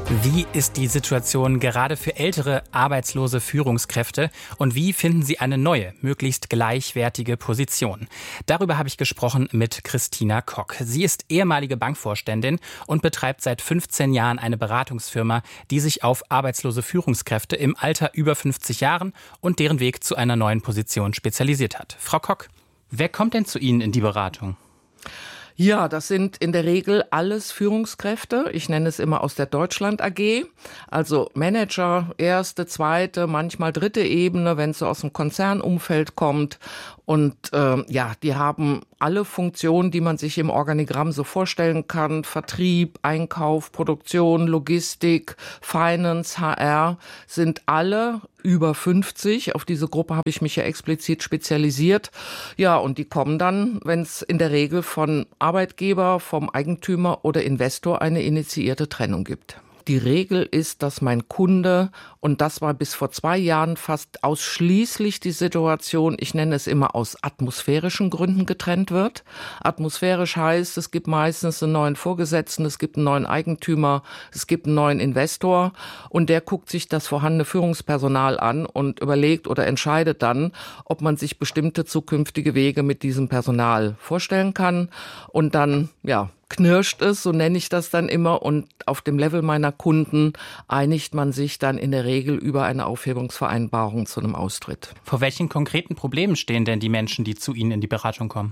Wie ist die Situation gerade für ältere, arbeitslose Führungskräfte und wie finden sie eine neue, möglichst gleichwertige Position? Darüber habe ich gesprochen mit Christina Kock. Sie ist ehemalige Bankvorständin und betreibt seit 15 Jahren eine Beratungsfirma, die sich auf arbeitslose Führungskräfte im Alter über 50 Jahren und deren Weg zu einer neuen Position spezialisiert hat. Frau Kock, wer kommt denn zu Ihnen in die Beratung? Ja, das sind in der Regel alles Führungskräfte. Ich nenne es immer aus der Deutschland AG. Also Manager, erste, zweite, manchmal dritte Ebene, wenn es so aus dem Konzernumfeld kommt. Und die haben alle Funktionen, die man sich im Organigramm so vorstellen kann. Vertrieb, Einkauf, Produktion, Logistik, Finance, HR sind alle über 50. Auf diese Gruppe habe ich mich ja explizit spezialisiert. Ja, und die kommen dann, wenn es in der Regel von Arbeitgeber, vom Eigentümer oder Investor eine initiierte Trennung gibt. Die Regel ist, dass mein Kunde, und das war bis vor 2 Jahren fast ausschließlich die Situation, ich nenne es immer aus atmosphärischen Gründen getrennt wird. Atmosphärisch heißt, es gibt meistens einen neuen Vorgesetzten, es gibt einen neuen Eigentümer, es gibt einen neuen Investor und der guckt sich das vorhandene Führungspersonal an und überlegt oder entscheidet dann, ob man sich bestimmte zukünftige Wege mit diesem Personal vorstellen kann und dann, knirscht es, so nenne ich das dann immer, und auf dem Level meiner Kunden einigt man sich dann in der Regel über eine Aufhebungsvereinbarung zu einem Austritt. Vor welchen konkreten Problemen stehen denn die Menschen, die zu Ihnen in die Beratung kommen?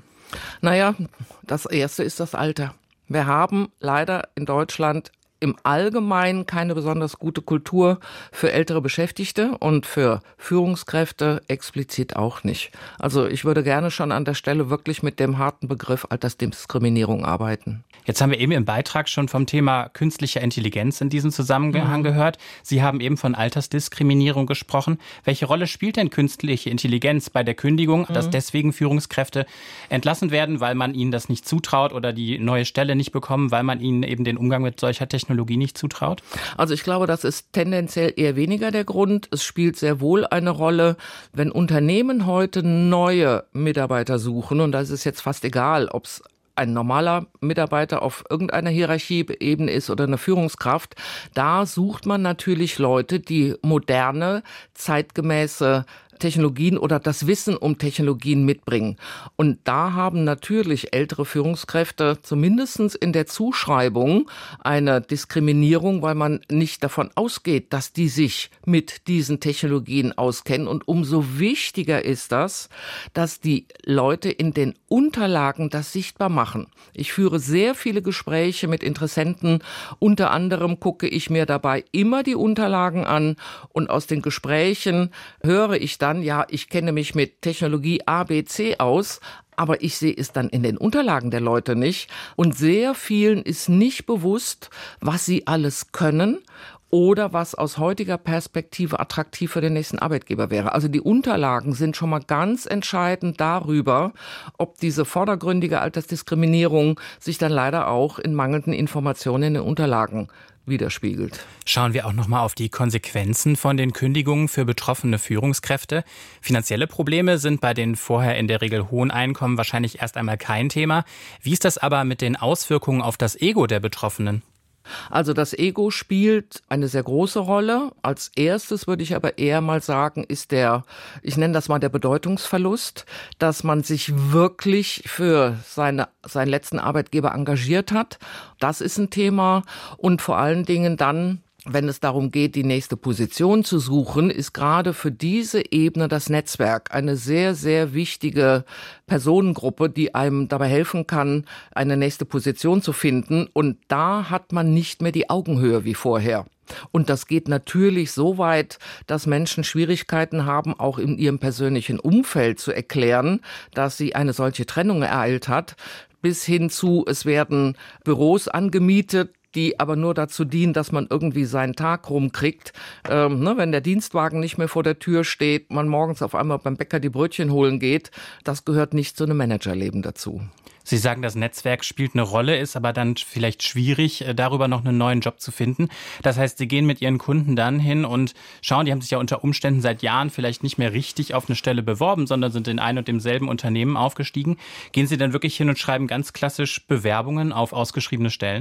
Das erste ist das Alter. Wir haben leider in Deutschland im Allgemeinen keine besonders gute Kultur für ältere Beschäftigte und für Führungskräfte explizit auch nicht. Also ich würde gerne schon an der Stelle wirklich mit dem harten Begriff Altersdiskriminierung arbeiten. Jetzt haben wir eben im Beitrag schon vom Thema künstlicher Intelligenz in diesem Zusammenhang gehört. Sie haben eben von Altersdiskriminierung gesprochen. Welche Rolle spielt denn künstliche Intelligenz bei der Kündigung, dass deswegen Führungskräfte entlassen werden, weil man ihnen das nicht zutraut oder die neue Stelle nicht bekommen, weil man ihnen eben den Umgang mit solcher Technologie nicht zutraut? Also ich glaube, das ist tendenziell eher weniger der Grund. Es spielt sehr wohl eine Rolle, wenn Unternehmen heute neue Mitarbeiter suchen, und da ist es jetzt fast egal, ob es ein normaler Mitarbeiter auf irgendeiner Hierarchieebene ist oder eine Führungskraft, da sucht man natürlich Leute, die moderne, zeitgemäße Technologien oder das Wissen um Technologien mitbringen. Und da haben natürlich ältere Führungskräfte zumindest in der Zuschreibung eine Diskriminierung, weil man nicht davon ausgeht, dass die sich mit diesen Technologien auskennen. Und umso wichtiger ist das, dass die Leute in den Unterlagen das sichtbar machen. Ich führe sehr viele Gespräche mit Interessenten. Unter anderem gucke ich mir dabei immer die Unterlagen an und aus den Gesprächen höre ich dann, ich kenne mich mit Technologie A, B, C aus, aber ich sehe es dann in den Unterlagen der Leute nicht. Und sehr vielen ist nicht bewusst, was sie alles können oder was aus heutiger Perspektive attraktiv für den nächsten Arbeitgeber wäre. Also die Unterlagen sind schon mal ganz entscheidend darüber, ob diese vordergründige Altersdiskriminierung sich dann leider auch in mangelnden Informationen in den Unterlagen widerspiegelt. Schauen wir auch noch mal auf die Konsequenzen von den Kündigungen für betroffene Führungskräfte. Finanzielle Probleme sind bei den vorher in der Regel hohen Einkommen wahrscheinlich erst einmal kein Thema. Wie ist das aber mit den Auswirkungen auf das Ego der Betroffenen? Also das Ego spielt eine sehr große Rolle. Als erstes würde ich aber eher mal sagen, ist ich nenne das mal der Bedeutungsverlust, dass man sich wirklich für seinen letzten Arbeitgeber engagiert hat. Das ist ein Thema. Und vor allen Dingen dann, wenn es darum geht, die nächste Position zu suchen, ist gerade für diese Ebene das Netzwerk eine sehr, sehr wichtige Personengruppe, die einem dabei helfen kann, eine nächste Position zu finden. Und da hat man nicht mehr die Augenhöhe wie vorher. Und das geht natürlich so weit, dass Menschen Schwierigkeiten haben, auch in ihrem persönlichen Umfeld zu erklären, dass sie eine solche Trennung ereilt hat, bis hin zu, es werden Büros angemietet, die aber nur dazu dienen, dass man irgendwie seinen Tag rumkriegt. Wenn der Dienstwagen nicht mehr vor der Tür steht, man morgens auf einmal beim Bäcker die Brötchen holen geht, das gehört nicht zu einem Managerleben dazu. Sie sagen, das Netzwerk spielt eine Rolle, ist aber dann vielleicht schwierig, darüber noch einen neuen Job zu finden. Das heißt, Sie gehen mit Ihren Kunden dann hin und schauen, die haben sich ja unter Umständen seit Jahren vielleicht nicht mehr richtig auf eine Stelle beworben, sondern sind in ein und demselben Unternehmen aufgestiegen. Gehen Sie dann wirklich hin und schreiben ganz klassisch Bewerbungen auf ausgeschriebene Stellen?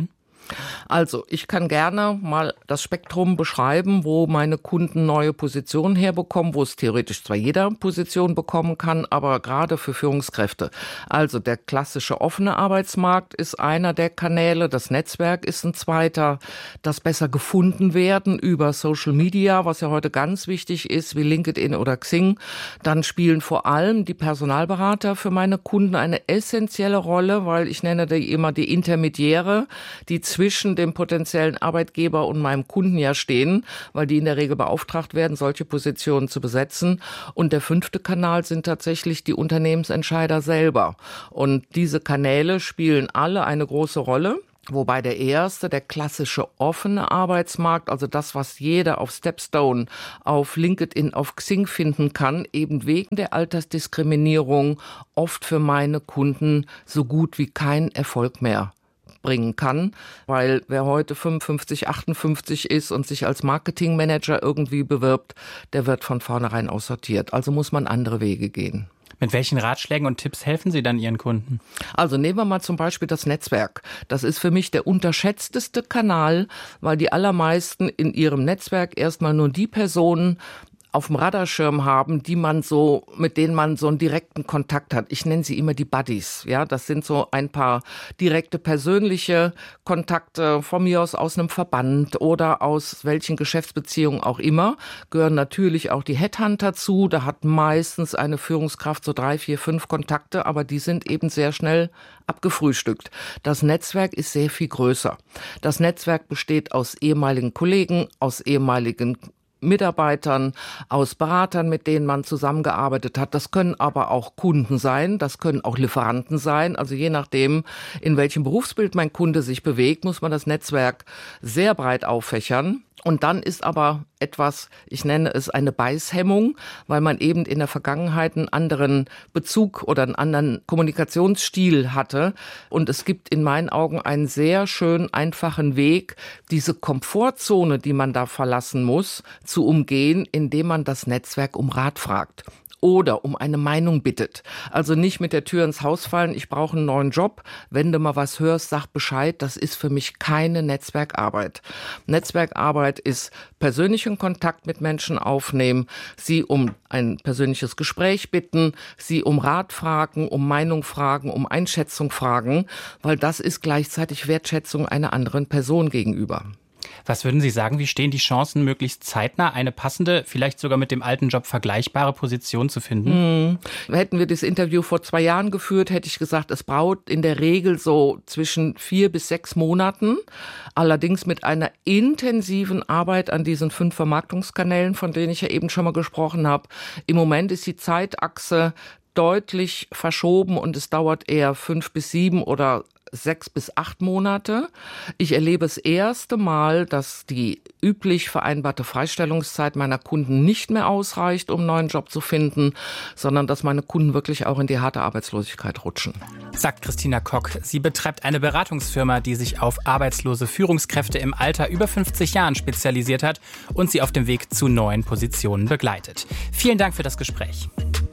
Also, ich kann gerne mal das Spektrum beschreiben, wo meine Kunden neue Positionen herbekommen, wo es theoretisch zwar jeder Position bekommen kann, aber gerade für Führungskräfte. Also, der klassische offene Arbeitsmarkt ist einer der Kanäle, das Netzwerk ist ein zweiter, das besser gefunden werden über Social Media, was ja heute ganz wichtig ist, wie LinkedIn oder Xing. Dann spielen vor allem die Personalberater für meine Kunden eine essentielle Rolle, weil ich nenne die immer die Intermediäre, die zwischen dem potenziellen Arbeitgeber und meinem Kunden ja stehen, weil die in der Regel beauftragt werden, solche Positionen zu besetzen. Und der 5. Kanal sind tatsächlich die Unternehmensentscheider selber. Und diese Kanäle spielen alle eine große Rolle. Wobei der erste, der klassische offene Arbeitsmarkt, also das, was jeder auf Stepstone, auf LinkedIn, auf Xing finden kann, eben wegen der Altersdiskriminierung oft für meine Kunden so gut wie keinen Erfolg mehr bringen kann, weil wer heute 55, 58 ist und sich als Marketingmanager irgendwie bewirbt, der wird von vornherein aussortiert. Also muss man andere Wege gehen. Mit welchen Ratschlägen und Tipps helfen Sie dann Ihren Kunden? Also nehmen wir mal zum Beispiel das Netzwerk. Das ist für mich der unterschätzteste Kanal, weil die allermeisten in ihrem Netzwerk erstmal nur die Personen auf dem Radarschirm haben, mit denen man so einen direkten Kontakt hat. Ich nenne sie immer die Buddies. Ja, das sind so ein paar direkte persönliche Kontakte von mir aus einem Verband oder aus welchen Geschäftsbeziehungen auch immer. Gehören natürlich auch die Headhunter zu. Da hat meistens eine Führungskraft so 3, 4, 5 Kontakte, aber die sind eben sehr schnell abgefrühstückt. Das Netzwerk ist sehr viel größer. Das Netzwerk besteht aus ehemaligen Kollegen, aus ehemaligen Mitarbeitern, aus Beratern, mit denen man zusammengearbeitet hat. Das können aber auch Kunden sein, das können auch Lieferanten sein. Also je nachdem, in welchem Berufsbild mein Kunde sich bewegt, muss man das Netzwerk sehr breit auffächern. Und dann ist aber etwas, ich nenne es eine Beißhemmung, weil man eben in der Vergangenheit einen anderen Bezug oder einen anderen Kommunikationsstil hatte. Und es gibt in meinen Augen einen sehr schön einfachen Weg, diese Komfortzone, die man da verlassen muss, zu umgehen, indem man das Netzwerk um Rat fragt. Oder um eine Meinung bittet. Also nicht mit der Tür ins Haus fallen, ich brauche einen neuen Job. Wenn du mal was hörst, sag Bescheid. Das ist für mich keine Netzwerkarbeit. Netzwerkarbeit ist persönlichen Kontakt mit Menschen aufnehmen, sie um ein persönliches Gespräch bitten, sie um Rat fragen, um Meinung fragen, um Einschätzung fragen, weil das ist gleichzeitig Wertschätzung einer anderen Person gegenüber. Was würden Sie sagen, wie stehen die Chancen, möglichst zeitnah eine passende, vielleicht sogar mit dem alten Job vergleichbare Position zu finden? Hätten wir das Interview vor 2 Jahren geführt, hätte ich gesagt, es braucht in der Regel so zwischen 4 bis 6 Monaten. Allerdings mit einer intensiven Arbeit an diesen 5 Vermarktungskanälen, von denen ich ja eben schon mal gesprochen habe. Im Moment ist die Zeitachse deutlich verschoben und es dauert eher 5 bis 7 oder 6 bis 8 Monate. Ich erlebe das erste Mal, dass die üblich vereinbarte Freistellungszeit meiner Kunden nicht mehr ausreicht, um einen neuen Job zu finden, sondern dass meine Kunden wirklich auch in die harte Arbeitslosigkeit rutschen. Sagt Christina Kock. Sie betreibt eine Beratungsfirma, die sich auf arbeitslose Führungskräfte im Alter über 50 Jahren spezialisiert hat und sie auf dem Weg zu neuen Positionen begleitet. Vielen Dank für das Gespräch.